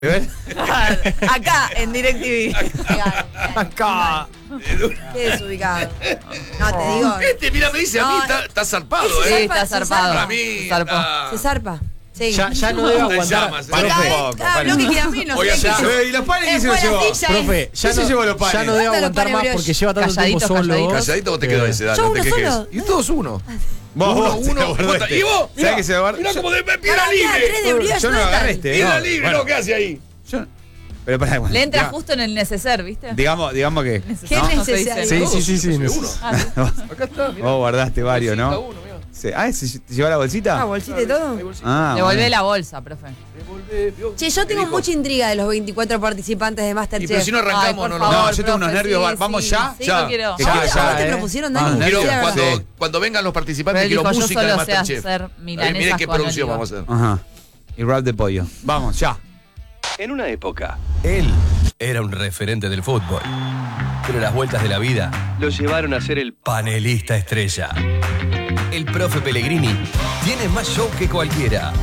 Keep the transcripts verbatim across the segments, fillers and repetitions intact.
Acá, en DirecTV. Acá. Qué desubicado. No, te digo. Este, mira, me dice a mí, No, está, está zarpado, ese ¿eh? se Sí, está zarpa, se zarpado. Para mí, Se zarpó. está- Se zarpa. Sí. Ya, ya no debe Te aguantar. llamas, Se Profe. cae poco, cada para. bloque que a mí no Oiga, sé. ya, qué- ¿Y los panes quién Eh, se los fue la llevó? silla, Profe, eh. ya ¿Quién no, se llevó los ya panes? no debe ¿Dónde aguantar los más panes porque lleva tanto tiempo Calladitos, solo. calladitos. Calladito vos te quedó ese, dale, Yo no te uno quejes. solo. Y todos uno. Vos, Uno, vos, te uno. acordaste. Puta, ¿y vos? ¿Sabés que se va a Mirá cómo de piedra Pará, mirá, tres de libre. Uribe, Yo no lo Jonathan. agarré este. Piedra no, libre, bueno, ¿no? ¿Qué hace ahí? yo- Pero pará, bueno, Le entra diga- justo en el neceser, ¿viste? Digamos, digamos que. Qué ¿no? necesario. Sí, sí, sí, sí. Uno. Ah, sí. Acá está, mirá. Vos guardaste varios, Bolsita, ¿no? uno, mirá. Sí. Ah, ¿ese ¿te llevó la Ah, bolsita? bolsita y todo. Hay bolsita. Ah, Devolvé bueno. la bolsa, profe. Devolvé, vio. Che, yo Me tengo dijo. mucha intriga de los veinticuatro participantes de Masterchef. Y pero si no arrancamos, Ay, por no, favor, no. No, yo tengo unos profe, nervios. sí, ¿Vamos sí. ya? Sí, Ya. yo quiero. Que ¿A ya, vos te- ya, a vos te eh. propusieron, Vamos, Dani? nervios. Quiero, Sí, cuando, Sí. cuando vengan los participantes, Pero él quiero dijo, yo música de solo sé Masterchef. hacer A ver, milanesas mire qué con producción oliva. vamos a hacer. Ajá. Y wrap de pollo. Vamos, ya. En una época, él era un referente del fútbol. Pero las vueltas de la vida lo llevaron a ser el panelista estrella. El profe Pellegrini tiene más show que cualquiera.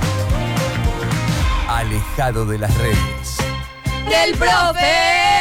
Alejado de las redes. Del profe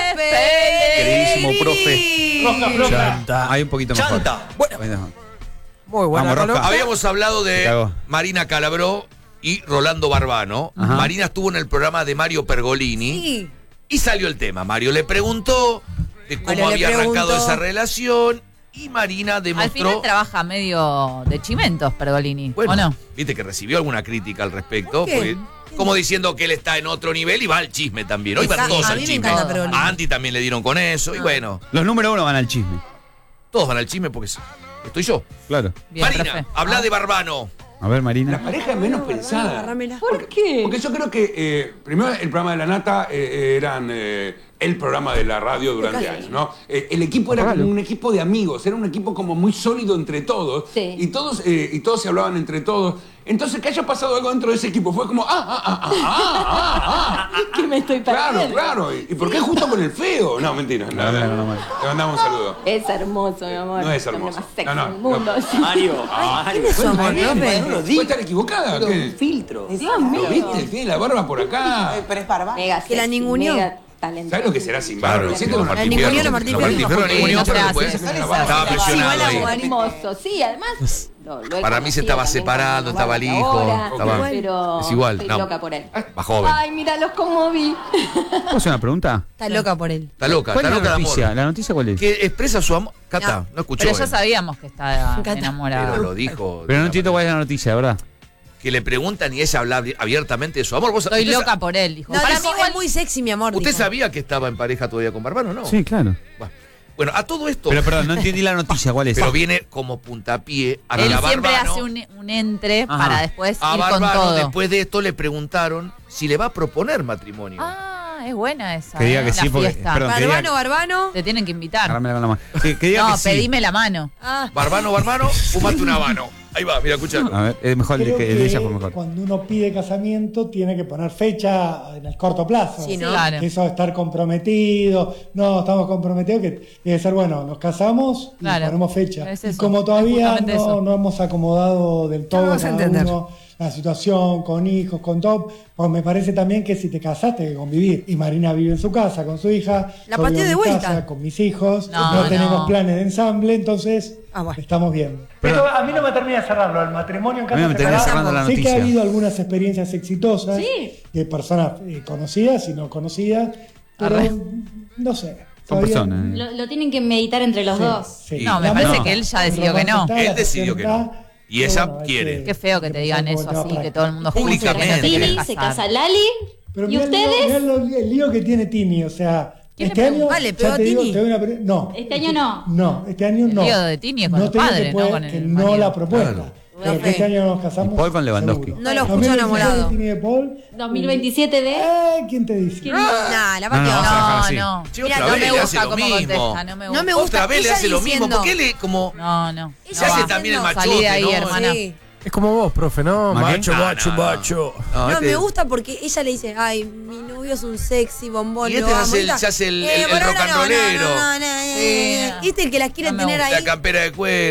Queridísimo Pellegrini. profe. Chanta. Hay un poquito mejor. Chanta. Bueno. Muy buena. Vamos, Rosca. Habíamos hablado Se de cagó. Marina Calabró y Rolando Barbano. Ajá. Marina estuvo en el programa de Mario Pergolini Sí. y salió el tema. Mario le preguntó de cómo Mario le había arrancado preguntó. esa relación y Marina Al demostró... final trabaja medio de chimentos, Pergolini. Bueno, ¿O no? viste que recibió alguna crítica al respecto. ¿Por qué? Porque, como diciendo que él está en otro nivel y va al chisme también. Hoy van Exacto. todos A al mí me chisme. encanta Pergolini. A Andy también le dieron con eso. Y Ah. bueno, Los número uno van al chisme. todos van al chisme porque estoy yo. Claro. Bien, Marina, profe. habla Ah. de Barbano. A ver, La Marina. pareja es menos pensada. Agárramela. ¿Por qué? Porque yo creo que, eh, primero, el programa de La Nata eh, eran eh, el programa de la radio durante Casi. años, ¿no? Eh, el equipo era como un equipo de amigos, era un equipo como muy sólido entre todos. Sí. Y todos, eh, y todos se hablaban entre todos. Entonces, que haya pasado algo dentro de ese equipo fue como, ah, ah, ah, ah, ah, ah, ah. Que me estoy Claro, perdiendo. claro. ¿Y por qué justo con el feo? No, mentira. No, No, no, no, no, no. Le mandamos un saludo. Es hermoso, mi amor. No es El hombre hermoso. más sexy No, no, del mundo. no. Sí. Mario, ¿Quién es su amor, profe? ¿Puede estar equivocada? ¿Qué? filtro. Dios mío. ¿Lo viste? Tiene la barba por acá. Pero es barba. Mega Que la sexy, ninguneó. mega talentoso. ¿Sabes lo que será sin barba? Claro, Siento no, una Martín ninguneó, Fierro, no, Martín no, Fierro Martín no, Fierro porque ninguneó, no se pero hace. después Sí, estaba Sí, presionado igual ahí. a Hermoso, sí, además. lo- lo he Para mí se conocido estaba también separando, con estaba el Bárbara hijo, ahora, estaba- pero es igual, estoy no. loca por él. Más joven. Ay, mira, los conmoví. ¿Puedo hacer una pregunta? Está loca por él. Está loca, ¿Cuál está es loca la de noticia? amor. ¿La noticia cuál es? Que expresa su amor. Cata, No. no escuchó. Pero ya él. sabíamos que está encanta. enamorada. Pero lo dijo. Pero no entiendo cuál es la noticia, ¿verdad? Que le preguntan y ella habla abiertamente de su amor. ¿Vos, Estoy usted loca sa- por él, dijo. No, Para dijo, mí igual es muy sexy, mi amor. ¿Usted dijo. sabía que estaba en pareja todavía con Barbano? No. Sí, claro. Bueno, Bueno, a todo esto. Pero perdón, no entendí la noticia, ¿cuál es? Pero viene como puntapié a que Él a siempre Barbano- hace un, un entre Ajá. para después A ir con Barbano, todo. después de esto, le preguntaron si le va a proponer matrimonio. Ah, es buena esa. Que diga ¿eh? que La sí, porque- fiesta. perdón. que diga- Barbano, Barbano. Te tienen que invitar. Agárramela con la mano. Que, que diga No, que sí. pedime la mano. Ah, Barbano, Barbano, fumate un habano. Ahí va, mira, escucha. A ver, es mejor el de, Creo que el de ella fue que mejor. cuando uno pide casamiento tiene que poner fecha en el corto plazo. Sí, ¿no? Claro. Que eso de estar comprometido, no, estamos comprometidos, que debe ser, bueno, nos casamos y Claro. ponemos fecha. Es Y eso, como es todavía justamente no, eso. no hemos acomodado del todo vas a cada entender. uno la situación, con hijos, con todo, pues me parece también que si te casaste hay que convivir. Y Marina vive en su casa con su hija, La yo pateé vivo en de mi vuelta. casa con mis hijos, No, no, no. tenemos planes de ensamble, entonces Ah, bueno. estamos bien. Pero a mí no me termina de cerrarlo, el matrimonio en A mí no me termina separada, cerrando la sí que noticia. ha habido algunas experiencias exitosas Sí. de personas eh, conocidas y no conocidas, pero Arre. no sé. Son todavía- personas. eh. Lo, lo tienen que meditar entre los Sí, dos. sí. No, me La parece música, que él ya el decidió que no. romance está, Él la decidió que pasión no. está, Y pero ella bueno, hay quiere. que- Qué feo que hay te digan pensar eso cómo te va así, para que acá. todo el mundo Públicamente. juzgue que no te quieres Tini, se casar. casa Lali. Pero ¿Y mirá el lío- ustedes? mirá lo- el lío que tiene Tini, o sea, ¿Quién este le año, pegó? Ah, ¿le ya pegó a te digo, Tini? te doy una pre- no. Este año no. No, este año El no. lío de Tini es con los te digo que padres, no puede- con el que marido. no la propuesta. Claro. Pero Bueno, que este fe. año nos casamos. Y Paul con Lewandowski. seguro. No lo escucho dos mil diecisiete enamorado. Tini de Paul. dos mil veintisiete de... Eh, ¿quién te dice? nah, la No, pateó. no, vamos a dejar No, así. no. Che, Mira, otra no vez me le hace gusta lo cómo mismo. contesta, no me No gusta. me gusta. Otra vez le Ella hace lo mismo. diciendo- ¿Por qué le como.? No, no. Ella Se hace diciendo- también el Salí machote, de ahí, ¿no? hermana. Sí. Es como vos, profe, ¿no? ¿Ma qué? Macho, No, macho, no, no. macho. No, No, este- me gusta porque ella le dice, ay, mi novio es un sexy bombón. Y lo este se amo". hace el- Esta, se hace el- eh, el- el bueno, rock and no, no, rollero. no, no, no, Sí, no. no. Viste el que las quiere No me tener gusta. ahí. La campera de cuero.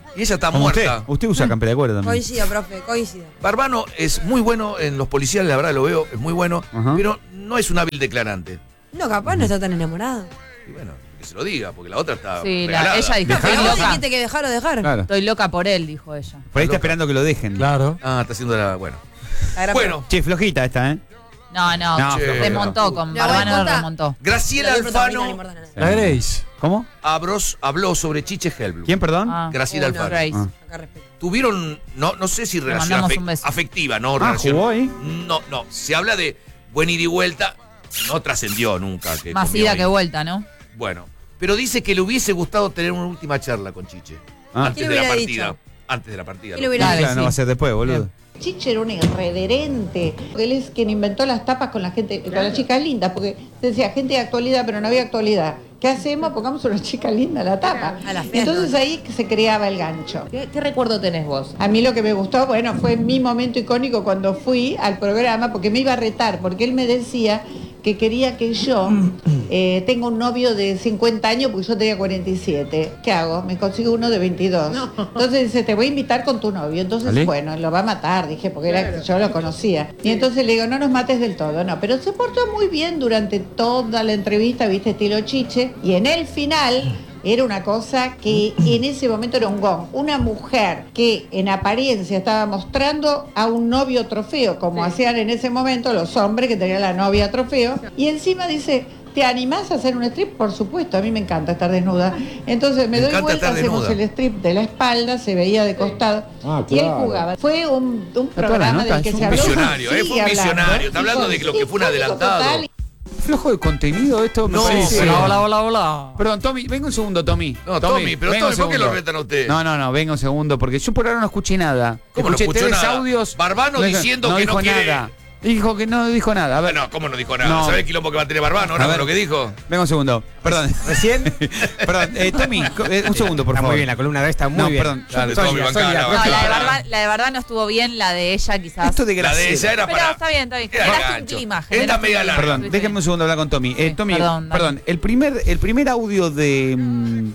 Y ella está Como muerta. usted. Usted usa campera de cuero también. Coincido, profe, coincido. Barbano es muy bueno en los policiales, la verdad lo veo, es muy bueno, Ajá. pero no es un hábil declarante. No, capaz no está tan enamorado. Y bueno, que se lo diga, porque la otra está Sí, la- regalada. ella dijo, Pero estoy vos loca. dijiste que dejar o dejar. Claro. Estoy loca por él, dijo ella. Por ahí está esperando que lo dejen. Claro. Ah, está haciendo la... Bueno. La gran- Bueno, Che, flojita esta, ¿eh? No, no, No, Che. remontó con La Barbano, boicota. remontó. Graciela La del protagonista, no Alfano importa nada. La Grace. ¿Cómo? Abros- habló sobre Chiche Helblum. ¿Quién, perdón? Ah, Graciela Uno, Alfano. Grace. Ah. Acá respeto. Tuvieron, no, no sé si Le relación mandamos afec- un beso. afectiva, ¿no? Ah, relación. ¿jugó ahí? No, no. Se habla de buen ida y vuelta. No trascendió nunca. Que Más comió ida ahí. que vuelta, ¿no? Bueno. Pero dice que le hubiese gustado tener una última charla con Chiche. Ah. Antes ¿Quién de la hubiera partida. dicho? Antes de la partida. ¿Quién le hubiera Dale, Claro, no sí. va a ser después, boludo. Chiche era un irreverente. Él es quien inventó las tapas con la gente, con las chicas lindas, porque decía gente de actualidad, pero no había actualidad. ¿Qué hacemos? Pongamos una chica linda a la tapa. A las feas, Entonces ¿no? ahí se creaba el gancho. ¿Qué, qué recuerdo tenés vos? A mí lo que me gustó, bueno, fue mi momento icónico cuando fui al programa, porque me iba a retar, porque él me decía que quería que yo eh, tenga un novio de cincuenta años, porque yo tenía cuarenta y siete. ¿Qué hago? Me consigo uno de veintidós. Entonces dice, te voy a invitar con tu novio. Entonces, ¿Vale? bueno, lo va a matar, dije, porque era, yo lo conocía. Y entonces le digo, no nos mates del todo, no. Pero se portó muy bien durante toda la entrevista, viste, estilo Chiche. Y en el final... Era una cosa que en ese momento era un gong. Una mujer que en apariencia estaba mostrando a un novio trofeo, como hacían en ese momento los hombres que tenían la novia trofeo. Y encima dice, ¿te animás a hacer un strip? Por supuesto, a mí me encanta estar desnuda. Entonces me, Me doy encanta vuelta, estar hacemos desnuda. el strip de la espalda, se veía de costado. Ah, Y él claro. jugaba. Fue un, un todas las programa notas, del que es se un habló. visionario, ¿eh? Fue un Sigue hablando. visionario. Está hablando de lo que fue un Icónico adelantado. total. Flojo de contenido esto, me No, parece. pero- Hola, hola, hola. Perdón, Tommy, venga un segundo, Tommy. No, Tommy, pero venga un Tommy, ¿por qué lo segundo. retan a usted? No, no, no, venga un segundo, porque yo por ahora no escuché nada. ¿Cómo no escuché escuchó tres nada? audios. Barbano dijo- diciendo no que dijo no quiere- nada. Dijo que no dijo nada. A ver, No, ¿cómo no dijo nada? No. ¿Sabés el quilombo que va a tener Barbano ahora A ver. con lo que dijo? venga un segundo. Perdón. ¿Recién? Perdón, eh, Tommy, co- eh, un segundo, por Está favor. muy bien, la columna de hoy está muy No, bien. perdón. Dale, Sólida, Tommy, sólida, bancala, No, profe. la de, bancala. Barba- la de Barbano estuvo bien, la de ella quizás. Esto de La de Graciela. ella era Pero para... está bien, está bien. Era Generaste un gancho. clima. Esta generaste un media clima. larga. Perdón, Sí, sí. déjenme un segundo hablar con Tommy. Eh, Sí, Tommy, perdón, perdón, dale. el primer, el primer audio de. mm,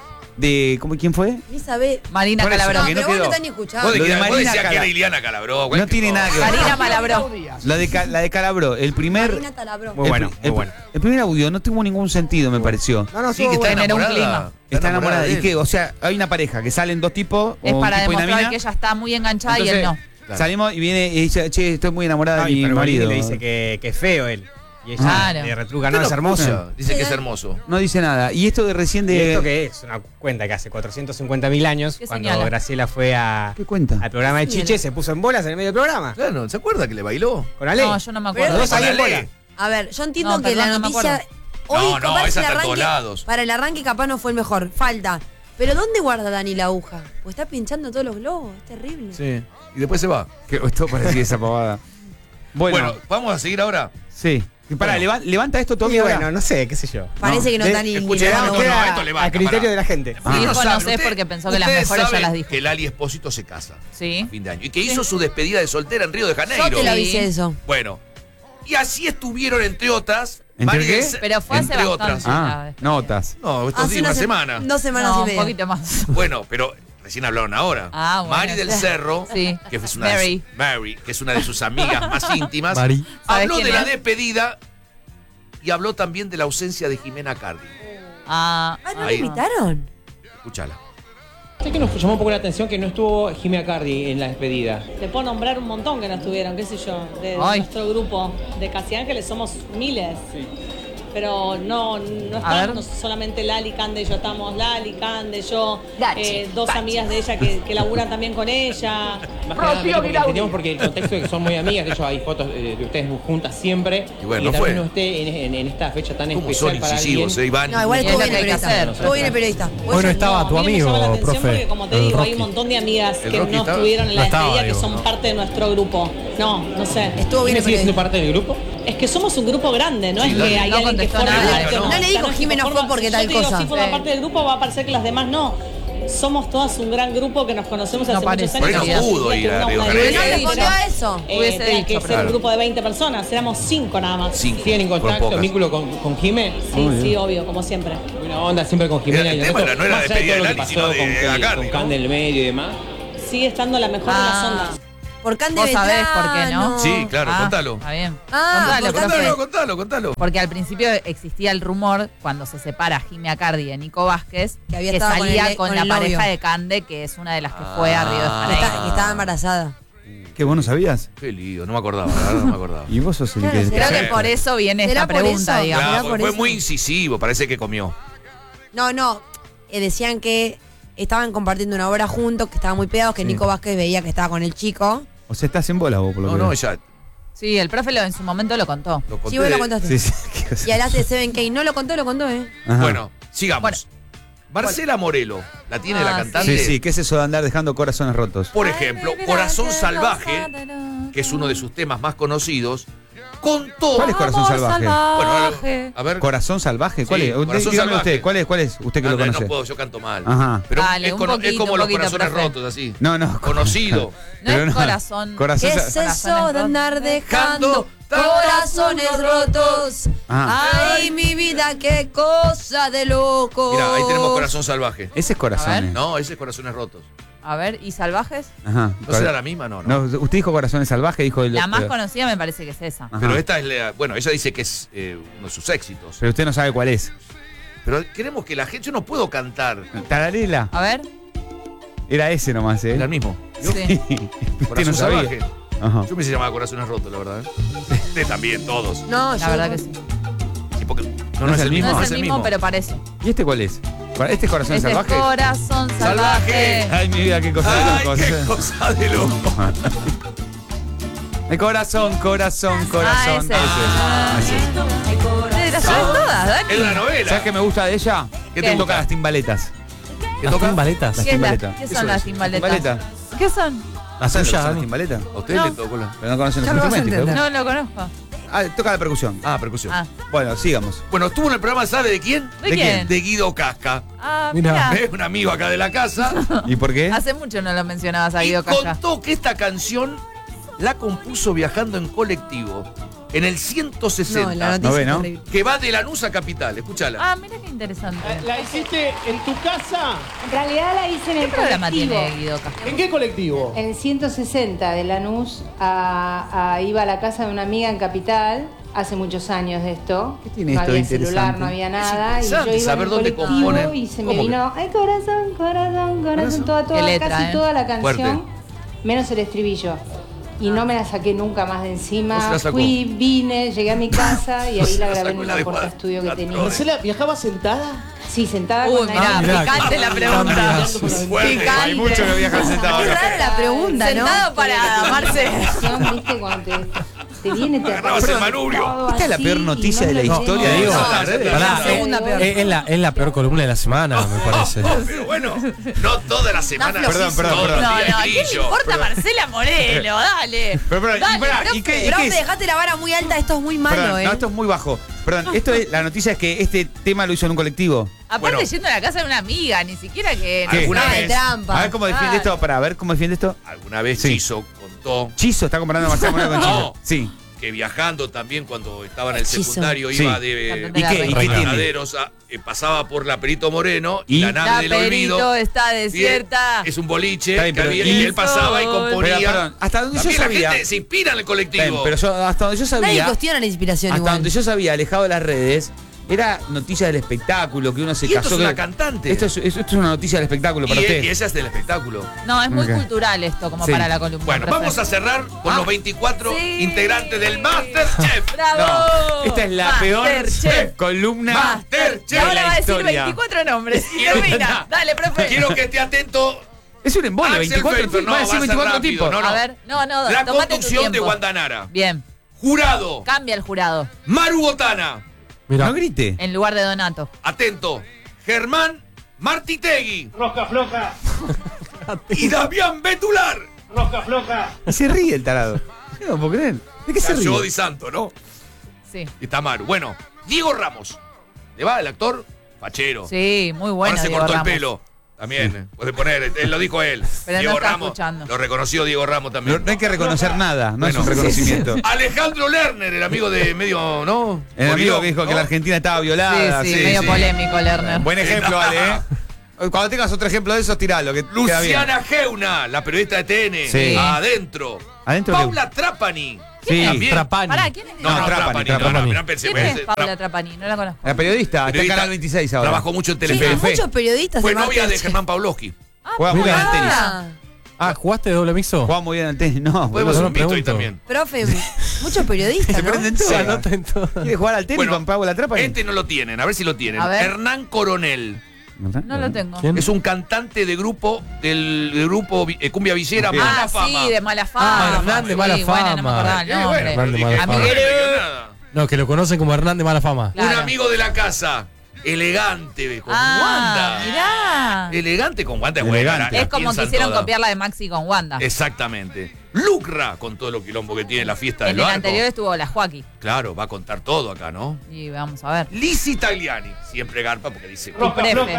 de ¿cómo, ¿Quién fue? Ni sabe. Marina Por eso, Calabró. No, que no pero vos no quedó. estás ni escuchando. Vos, Lo de de, vos Marina decías que Cala- era Iliana Calabró. No cualquier tiene cosa. nada que ver. Marina Malabró. La de, Ca- la de Calabro, el primer. Marina Talabró. Muy el bueno, pri- muy el, bueno. el primer audio no tuvo ningún sentido, me pareció. No, no, Sí, estuvo que está bueno. Generó un enamorada. clima. Está enamorada. de ¿Y él. qué? O sea, hay una pareja que salen dos tipos. Es o un para tipo y una demostrar mina. que ella está muy enganchada y él no. Claro. Salimos y viene y dice, che, estoy muy enamorada Ay, de mi pero Bolini marido. le dice que, que es feo él. Y ella Claro. le retruca, ¿Qué no, es hermoso. escucha? Dice que es hermoso. No dice nada. Y esto de recién ¿Y de. esto qué es? Una cuenta que hace cuatrocientos cincuenta mil años, ¿Qué cuando señala? Graciela fue a, ¿Qué cuenta? al programa de Señala. Chiche, se puso en bolas en el medio del programa. Claro, ¿se acuerda que le bailó? Con Ale. No, yo no me Pero acuerdo. Los dos ahí en Con Ale. bola. A ver, yo entiendo No, que perdón, la no me noticia. acuerdo. Hoy, No, no, capaz esa el está en todos arranque- lados. Para el arranque, capaz no fue el mejor. Falta. Pero ¿dónde guarda Dani la aguja? Pues está pinchando todos los globos. Es terrible. Sí. Y después se va. Que esto parecía esa pavada. Bueno, Bueno, vamos a seguir ahora. sí. Pará, Bueno. leva- levanta esto, Tommy. Y ahora. bueno, no sé, qué sé yo. Parece que no De- está ni. ni escuche, lavando no, no, bola. no, esto levanta, a criterio pará. de la gente. Sí, Ah, dijo, no saben, sé, usted- porque pensó que las ustedes mejores ya saben las dijo. que Lali Espósito se casa a Sí. fin de año. Y que hizo su despedida de soltera en Río de Janeiro. Yo te lo Sí. hice eso. Bueno. Y así estuvieron, entre otras. ¿Entre Mari qué? del Ce- Pero fue hace entre bastante. otras. Ah, notas. No, estos Hace días, una se- semana. Dos semanas No, y un media. poquito más. Bueno, pero recién hablaron ahora. Ah, bueno. Mari del Cerro, Sí. que es una Mary. De su- Mary, que es una de sus amigas más íntimas, Mari. habló ¿Sabés de quién la es? despedida y habló también de la ausencia de Jimena Cardi. Ah, Ah, ¿no Ahí. le invitaron? Escúchala. Sé que nos llamó un poco la atención que no estuvo Jimena Cardi en la despedida. Te puedo nombrar un montón que no estuvieron, qué sé yo, de Ay. nuestro grupo de Casi Ángeles somos miles. Pero no, no A ver. estamos solamente Lali, Cande y yo, estamos Lali, Cande, yo, Dachi, eh, dos Dachi. amigas de ella que, que laburan también con ella. Más que nada, porque entendemos porque el contexto de que son muy amigas, de hecho hay fotos eh, de ustedes juntas siempre. Y bueno, que no también fue. no esté en, en- en esta fecha tan ¿Cómo especial son para incisivos, alguien. eh, Iván? No, igual Y es estuvo lo bien que el hay que periodista. hacer. Estuvo bien el periodista. Hoy no estaba tu a mí me amigo, llama la atención profe. porque, como te el digo, hay Rocky. un montón de amigas ¿El que Rocky no estaba? estuvieron en la No estaba, despedida, que digo, son no. parte de nuestro grupo. No, no sé. Estuvo bien ¿Jimena el sigue siendo periodista. parte del grupo? Es que somos un grupo grande, no Sí, es Lali. que hay No alguien que contestó forma nada, parte no. de No le nuestra- dijo es que Jimena forma- fue porque si tal yo te digo, cosa. Si forma Sí. parte del grupo, va a parecer que las demás no. somos todas un gran grupo que nos conocemos No hace muchos parece. años. Por eso pudo ir a Río de Pero Janeiro. no respondió a eso. Eh, Hubiese tenía dicho, que pero- ser un grupo de veinte personas, éramos cinco nada más. Cinco. ¿Siguen en Fueron contacto, pocas. vínculo con, con Jime? Sí, sí, obvio, como siempre. Buena onda siempre con Jimena. Era- el y tema nosotros, no era más allá despedida todo lo de que Lali, pasó sino de con, con, Acardi, con ¿no? Cande en el medio y demás. Sigue estando la mejor de las Ah. ondas. Por Cande Vos sabés por qué, ¿no? Beltrano. Sí, claro, Ah, contalo. Está bien. Ah, contalo, por profe. Contalo, contalo, contalo. Porque al principio existía el rumor, cuando se separa Jimmy Acardi de Nico Vázquez, Que había que estado con salía el- con, con la el pareja novio. de Cande, que es una de las que fue a Río de Ah. Que, Janeiro. está- que estaba embarazada. ¿Qué vos no sabías? Qué lío, no me acordaba, la verdad no me acordaba. Y vos sos el Claro, que... será Creo que por eso viene ¿Será esta por pregunta, eso? digamos. ¿Será Claro, por fue eso? muy incisivo, parece que comió. No, no. eh, decían que estaban compartiendo una obra juntos, que estaban muy pegados, que Sí. Nico Vázquez veía que estaba con el chico. O sea, estás en bola vos, por lo No, que no, veo. ella Sí, el profe lo, en su momento lo contó. lo conté. Sí, vos lo de- contaste. Sí, sí. qué cosa. Y al hace Seven K no lo contó, lo contó, ¿eh? Ajá. Bueno, sigamos. Bueno. Marcela Morelo, ¿la tiene Ah, la sí. cantante? Sí, sí, ¿qué es eso de andar dejando corazones rotos? Por ejemplo, Corazón Salvaje, que es uno de sus temas más conocidos, contó. ¿Cuál es Corazón Amor Salvaje? salvaje. A ver, ¿Corazón salvaje? ¿Cuál Sí, es? Usted- Corazón dígame Salvaje. usted, ¿cuál es? ¿Cuál es? Usted que no, lo no, conoce. no puedo, yo canto mal. Ajá. Pero Dale, es, un cono- es poquito, como un los poquito, corazones profe. rotos, así. No, no. Conocido. No Pero es corazón. Corazón ¿Qué sa- es eso de andar dejando Dejando corazones rotos? Ah. Ay, mi vida, qué cosa de loco. Mira, ahí tenemos Corazón Salvaje. Ese es corazón. No, ese es Corazones Rotos. A ver, ¿y salvajes? Ajá. ¿No será la misma? No, no. No, usted dijo corazones salvajes, dijo el La más pero, conocida me parece que es esa. Ajá. Pero esta es la. Bueno, ella dice que es eh, uno de sus éxitos. pero usted no sabe cuál es. Pero queremos que la gente. Yo no puedo cantar. Tararela. A ver. Era ese nomás, ¿eh? Era el mismo. Sí. usted Corazón no sabía. Salvaje. Ajá. Yo me hice llamar Corazones Rotos, la verdad. ¿eh? Usted también, todos. No, La yo- verdad que sí. ¿Y por qué? No, no es el mismo. No es el mismo, pero parece. ¿Y este cuál es? ¿Este es corazón Este es salvaje? corazón salvaje. Ay, mi vida, qué cosa de Ay, locos. qué cosa de loco. El corazón, corazón, corazón. ese. Ah, ese. Te las sabes todas, Dani. Es la novela. ¿Sabes qué me gusta de ella? ¿Qué Que te toca gusta? las timbaletas. ¿Qué toca? timbaletas? Las ¿Qué, es la- timbaletas. ¿Qué Eso son las es. timbaletas? Timbaletas. ¿Qué son? La ¿Saben lo que suya, son las Dani. timbaletas? A usted No. le tocó la. Pero no conocen los Ya lo vas a instrumentos. entender. No lo conozco. Ah, toca la percusión. Ah, percusión. Ah, Bueno, sigamos. Bueno, estuvo en el programa, ¿sabe de quién? ¿de quién? De Guido Casca. Ah, Mira. mira. Es un amigo acá de la casa. ¿Y por qué? Hace mucho no lo mencionabas a Y Guido Casca. contó que esta canción la compuso viajando en colectivo en el ciento sesenta. No, la noticia No ve, es ¿no? terrible. Que va de Lanús a Capital. Escúchala. Ah, mira qué interesante. ¿La hiciste en tu casa? En realidad la hice en ¿Qué el programa colectivo. tiene Guido Casca? ¿En qué colectivo? En el ciento sesenta de Lanús a, a- iba a la casa de una amiga en Capital. Hace muchos años de esto. ¿Qué tiene no esto de había celular, interesante? no había Es nada. Y yo interesante iba en saber el dónde colectivo componen. y se me ¿Cómo que? vino, ay, corazón, corazón, corazón, toda, toda, Qué letra, casi ¿eh? toda la canción, Fuerte. menos el estribillo. Y no me la saqué nunca más de ¿No se encima. la sacó? Fui, vine, llegué a mi casa y ahí la grabé en sacó la un de porta estudio que cuatro. tenía. Marcela, ¿viajaba sentada? Sí, sentada Uy, con mirá, mirá, picante la pregunta. Fuerte. Picante. Hay mucho que viajan sentados. Qué rara la pregunta, ¿no? Sentado para Marce. ¿Viste? Cuando te, te viene, te Agarrabas aparece el manubrio. todo Esta es la así peor y noticia no de la lo historia, tengo. digo. No, Pará, La segunda peor. Es, es la, es la peor columna de la semana, me parece. No, pero bueno, no toda la semana. No, perdón, perdón, todo perdón. el No, día no, ¿a quién le grillo. importa Marcela Morelo? Dale. Pero, pero, y Dale, pará, ¿y profe. qué- y Pero qué te es? dejaste la vara muy alta, esto es muy malo, Perdón, ¿eh? no, esto es muy bajo. Perdón, esto es, la noticia es que este tema lo hizo en un colectivo. Aparte Bueno. yendo a la casa de una amiga, ni siquiera que... ¿Qué? ¿Alguna Ah, de vez? trampa. A ver cómo defiende Ah. esto, para ver cómo defiende esto. Alguna vez Sí. Chizo contó Chizo, está comparando a Marcelo Moreno con No. Chizo. Sí. que viajando también cuando estaba en el Chizo. secundario Sí. iba de ¿Y qué? ¿Y qué tiene? Granaderos a- eh, pasaba por la Perito Moreno y, ¿Y? la nave La del olvido. Perito está y desierta. Es un boliche Está bien, que pero había- ¿y? y él pasaba y componía. Pero, perdón, hasta donde yo También la sabía. gente se inspira en el colectivo. Bien, pero yo, hasta donde yo Nadie sabía. cuestiona la inspiración Hasta igual. donde yo sabía, alejado de las redes, era noticia del espectáculo, que uno se Y esto casó. es una que- cantante. Esto es, esto es una noticia del espectáculo y, para usted. y esa es del espectáculo. No, es muy Ok. cultural esto, como Sí. para la columna. Bueno, profe. vamos a cerrar con Ah. los veinticuatro Sí. integrantes del Masterchef. ¡Bravo! No, esta es la peor Masterchef. columna Masterchef. Y de ahora la va a decir historia. veinticuatro nombres. Y Quiero- termina. Dale, profe. Quiero que esté atento. Es un embole, Axel veinticuatro Felton, tipos. no, Va a decir va a ser veinticuatro rápido, tipos. no, no. A ver, no, no, La tomate tu conducción de tiempo. Guandanara. Bien, Jurado. cambia el jurado. Maru Botana. Mira. No grite. En lugar de Donato. Atento. Germán Martitegui. Rosca floja, Y Damián Betular. rosca floja. Y se ríe el tarado. Yo no puedo creer. ¿De qué se Cayó ríe? Di Santo, ¿no? Sí. Y está Maru. Bueno, Diego Ramos. ¿Le va el actor? Fachero. Sí, muy bueno. Ahora se Diego cortó Ramos. el pelo. También, eh, puede poner, él lo dijo él. Pero Diego no está Ramos, escuchando. lo reconoció Diego Ramos también. No, no hay que reconocer nada, no Bueno, es un reconocimiento. Alejandro Lerner, el amigo de medio, ¿no? El amigo que dijo ¿no? que la Argentina estaba violada. Sí, sí, medio polémico, Lerner. Buen ejemplo, Ale, ¿eh? Cuando tengas otro ejemplo de esos, tiralo. Que queda bien. Luciana Geuna, la periodista de T N. Sí. Adentro. Adentro Paula Trapani. Sí, También. Trapani. Pará, ¿quién es? No, no, No, Trapani. Trapani, No, no, Trapani. no, pensé, ¿Quién es pensé, Paula Trapani? No la conozco. La periodista, está en Periodista, Canal veintiséis ahora. Trabajó mucho en Sí, Telefe. hay muchos periodistas Fue de novia de Masterchef. Germán Pavlovsky. Juega muy bien al tenis. Ah, Ah, ¿jugaste de doble mixto? Juega muy bien al tenis. No, Podemos boludo. hacer no un mito ahí pregunto. también. profe, muchos periodistas, Se ¿no? prenden Se todas. anoten todas. ¿Quiere jugar al tenis Bueno, con Paula Trapani? Este no lo tienen, a ver si lo tienen. A ver. Hernán Coronel. No lo tengo. ¿Quién? Es un cantante de grupo del, del grupo eh, Cumbia Villera, Bien. Mala Ah, Fama. sí, de mala fama. Ah, Hernán de Sí, Mala Bueno, no me Fama. acordaba el Eh, nombre. bueno, pero Hernán de dije, Mala no Fama. le digo nada. No, que lo conocen como Hernán de Mala Fama. Claro. Un amigo de la casa, elegante, con Ah, Wanda. mirá. Elegante con Wanda es Elegante. buena. la Es como piensan quisieron todas. copiar la de Maxi con Wanda. Exactamente. Lucra, con todo lo quilombo que tiene la fiesta del En el barco. anterior estuvo la Joaquín. Claro, va a contar todo acá, ¿no? Y vamos a ver. Lizzie Tagliani, siempre garpa porque dice... Tu prefe.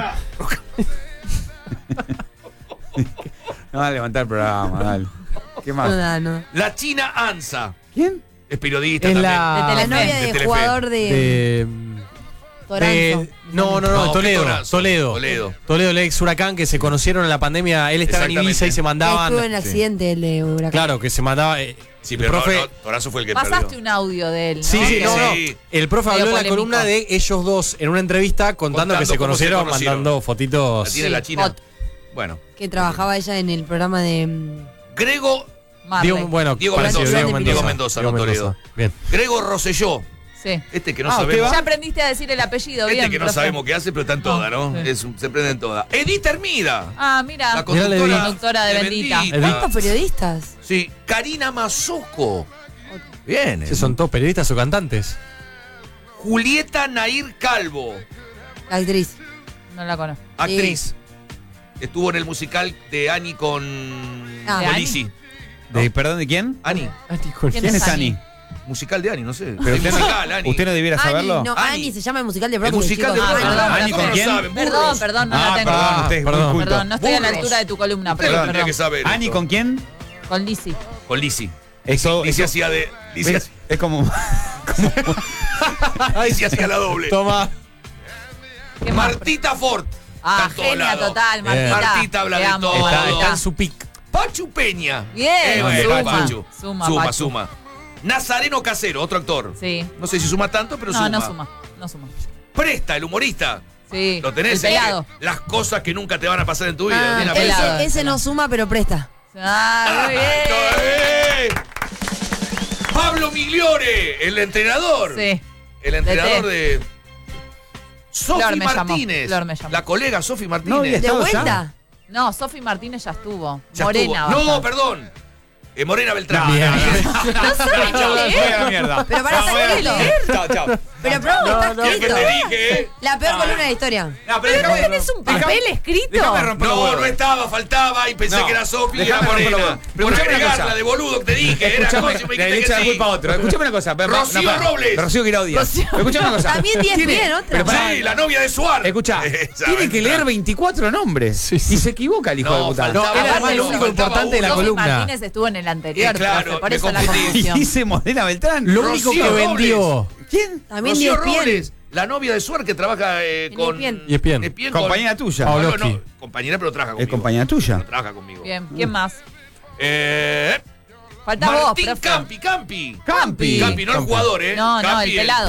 No va a levantar el programa, dale. ¿Qué más? No, no. La China Anza, ¿Quién? es periodista Es también. la- La Telefe. novia de de Telefe. jugador de De, Toranzo. de- no, no, no, No, Toledo, Toranzo. Toledo. Toledo. Toledo, el ex Huracán, que se conocieron en la pandemia. Él estaba en Exactamente. Ibiza y se Que mandaban. estuvo en el Sí. accidente el de Huracán. Claro, que se mandaba. eh, Sí, el pero no, profe. no, Torazo fue el que Pasaste perdió. un audio de él, ¿no? Sí, sí, no, no. Sí. El profe Medio habló en la polémico. columna de ellos dos en una entrevista contando, Contando que se cómo se conocieron, conocieron. mandando La fotitos. tiene Sí, la China. Hot. Bueno. Que trabajaba ella en el programa de. mm, Grego, Marley. Diego, bueno, Diego parecido, Mendoza. Diego Mendoza. Diego Mendoza, no Toledo. Bien. Grego Rosselló, Sí. este que no Ah, ¿usted sabemos. va? Ya aprendiste a decir el apellido, Este bien. que no profe. sabemos qué hace, pero está en todas, ¿no? sí. Es un- se prende en todas. Edith Hermida, Ah, mira. la Mirá la conductora, conductora de Bendita. ¿Cuántos periodistas? Sí, Karina Mazoco. Bien. eh. ¿Sí ¿Son todos periodistas o cantantes? Julieta Nair Calvo, La actriz. No la conozco. actriz. Estuvo en el musical de Ani con Ah. con ¿De Lizzy. ¿De, ¿Perdón de quién? Ani. ¿Quién ¿Quién es es Ani? Ani? Musical de Ani, no sé. Pero El usted no- musical, Ani. ¿Usted no debiera saberlo? Ani, no, Ani. Ani se llama el musical de El Broadway. musical de chicos. Broadway. Ah, perdón, Ani, ¿con ¿Cómo quién? lo saben? Perdón, Burros. perdón, no Ah, la tengo. perdón, usted es muy perdón. culto. Perdón, no estoy a la Burros. altura de tu columna, Usted pero lo tendría perdón. que saber. ¿Ani esto. con quién? Con Lizzy. Con Lizzy. Eso, Lizzy eso- hacía de. Lizzy es, es como. Lizzy hacía la doble. Toma. ¿Qué más? Martita Ford. Ah, Está en todos genia lados. total, Martita. Martita habla Te de amo, todo. Está, Martita. está en su pic. Pachu Peña. Bien, Eh, bueno, suma, Pachu. suma, Suma, Pachu. suma. Nazareno Casero, otro actor. Sí. No sé si suma tanto, pero No, suma. no suma. No suma. Presta, el humorista. Sí. Lo tenés, El eh? pelado. Las cosas que nunca te van a pasar en tu vida. Ah, Bien, el pelado. apresa. ese, ese no suma, pero presta. Ah, muy bien. ¡Eh! Pablo Migliore, el entrenador. Sí. El entrenador T. de. Sofi Flor me llamó, Martínez. Flor me llamó. La colega Sofi No, Martínez. y ¿De ¿Estado vuelta? No, Sofi Martínez ya estuvo. Ya Morena. estuvo. No, bastante. perdón. Eh, Morena Beltrán. No, Bien. No sabe Chao, leer. voy a la mierda. Pero para No, voy a- saber leer. Chao, chao. Pero, bro, está ¿Qué que escrito. te dije? eh? La peor columna de la historia. No, Pero no déjame- tenés un papel déjame- escrito. Déjame romper los No, huevos. no estaba, faltaba y pensé No, que era Sofi y era déjame romper los Morena. huevos. Por Pero escuchame una agregarla cosa. de boludo que te dije. Era Escuchame, cosa y me le dijiste echa la que sí. culpa a otro. Escuchame una cosa. Pero- Rocío no, para- Robles. Rocío Giraudia. Escuchame una cosa. También diez Tiene- bien, otra. pero pará, Sí, la novia de Suárez. Escuchá, Esa tiene que Beltrán. leer veinticuatro nombres. Sí, sí. Y se equivoca el hijo No, de puta. faltaba No, era uno, además lo único faltaba importante de la uno. Sofi columna. Martínez estuvo en el anterior, Eh, claro, profe, por me eso la confundí. Y confusión. dice Morena Beltrán. Lo único Rocío que Robles. vendió. ¿Quién? También Rocío diez bien. Robles, la novia de Suárez que trabaja eh, En con. E S P N. Y es bien. E S P N con- Compañera tuya. No, no, Pavlovsky. no, compañera, pero trabaja conmigo. ¿Es compañera tuya? No trabaja conmigo. Bien, ¿quién más? Eh, Falta vos, Martín profe. Campi, Campi. Campi. Campi, no el Campi. jugador, ¿eh? No, no, Campi, el pelado.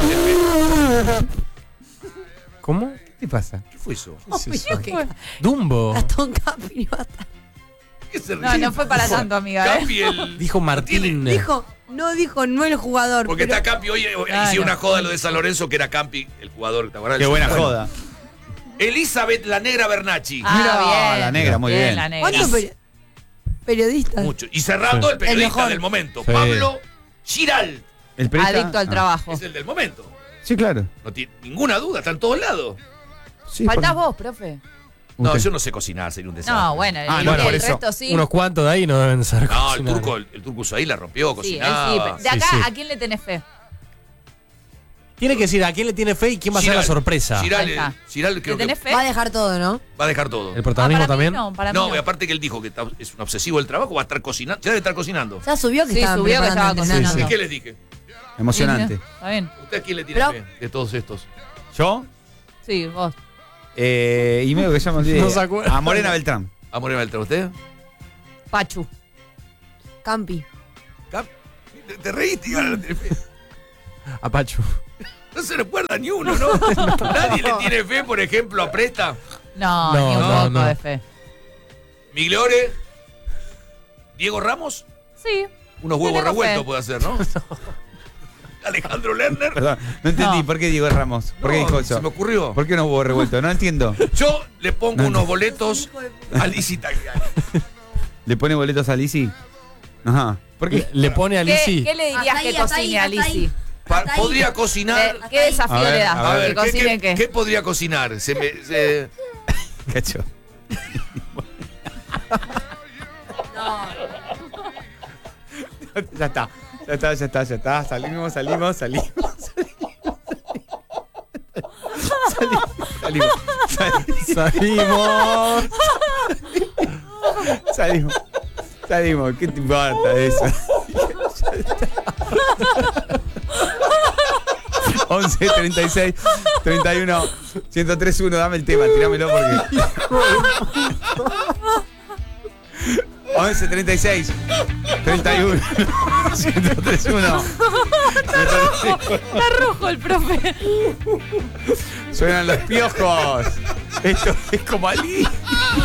¿Cómo? ¿Qué te pasa? ¿Qué fue eso? ¿Qué es eso? ¿Qué fue? Dumbo. Gastón Campi no va a estar. ¿Qué se No, ríe? no fue para tanto, amiga. ¿eh? Campi, el. Dijo Martín. Dijo, no dijo, no el jugador. Porque pero- está Campi, hoy eh, Ah, hicieron no. una joda lo de San Lorenzo que era Campi, el jugador. ¿Te acordás? Qué buena Bueno. joda. Elizabeth la Negra Bernacci. Ah, Mira, bien. la negra, muy bien. La negra. ¿Cuántos peri- periodistas? Mucho. Y cerrando Sí. el periodista El mejor. del momento, Sí. Pablo Giral. El periodista- Adicto al Ah. trabajo. Es el del momento. Sí, claro. No tiene ninguna duda, está en todos lados. Sí, Faltás por- vos, profe. No, Usted. yo no sé cocinar, sería un desastre. No, bueno, Ah, el, no, el por eso. resto sí. Unos cuantos de ahí no deben ser. No, el cocinar. turco, el, el turco Usaí la rompió, Sí, él sí. cocinaba. pero- De acá, Sí, sí. ¿a quién le tenés fe? Tiene que decir a quién le tiene fe y quién va a ser la sorpresa. Giral, Ahí está. Giral creo ¿Le tenés que fe? Va a dejar todo, ¿no? va a dejar todo. ¿El protagonismo Ah, para mí también? no, para mí No, no. y aparte que él dijo que está- es un obsesivo del trabajo, va a estar cocinando. Ya debe estar cocinando. Ya subió que Sí, estaban subió que preparando estaba antes. No, no, ¿Y no. qué les dije? Emocionante. Está bien. ¿Usted a quién le tiene Pero- fe de todos estos? ¿Yo? Sí, vos. Eh, y medio que ya me olvidé. No se acuerda. A Morena Beltrán. ¿A Morena Beltrán, usted? Pachu. Campi. Cap- Te- Te reíste y ahora no tiene fe. A Pachu. No se recuerda ni uno, ¿no? Nadie le tiene fe, por ejemplo, a Presta. No, No, ni un no, poco no. de fe. Migliore. Diego Ramos. Sí. Unos huevos Tenemos revueltos fe. puede hacer, ¿no? Alejandro Lerner. Perdón, no entendí. No. ¿Por qué Diego Ramos? ¿Por qué No, dijo eso? se me ocurrió. ¿Por qué no hubo revuelto? No entiendo. Yo le pongo No, unos no. boletos a Liz Italiani. ¿Le pone boletos a Lizzy? Ajá. ¿Por qué? Le pone a ¿Qué, Lizzy. qué le dirías Hasta que ahí, hasta cocine ahí, a hasta ahí. Lizzy? Pa- Hasta ahí. podría cocinar. ¿Qué, qué desafío A ver, le das? a A ¿Que ver, ¿qué, cocine qué- qué? qué podría cocinar? Se me, se- Cacho. Ya está. Ya está, ya está, ya está. Salimos, salimos, salimos. Salimos. Salimos. Salimos. Salimos. Salimos. Salimos. ¿Qué te importa de eso? once, treinta y seis, treinta y uno, ciento tres uno, dame el tema, tíramelo porque. once, treinta y seis, treinta y uno, ciento tres uno. Está rojo el profe. Suenan los piojos. Esto es como Ali.